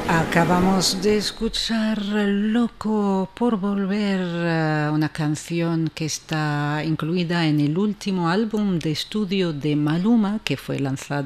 Acabamos de escuchar Loco por Volver, una canción que está incluida en el último álbum de estudio de Maluma, que fue lanzado